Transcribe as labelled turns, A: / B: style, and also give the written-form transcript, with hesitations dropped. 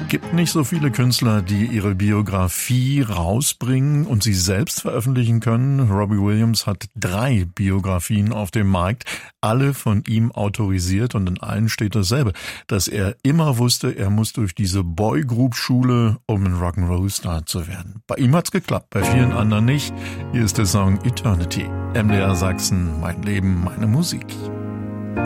A: Gibt nicht so viele Künstler, die ihre Biografie rausbringen und sie selbst veröffentlichen können. Robbie Williams hat 3 Biografien auf dem Markt, alle von ihm autorisiert, und in allen steht dasselbe, dass er immer wusste, er muss durch diese Boygroup-Schule, um ein Rock'n'Roll-Star zu werden. Bei ihm hat's geklappt, bei vielen anderen nicht. Hier ist der Song Eternity. MDR Sachsen, mein Leben, meine Musik.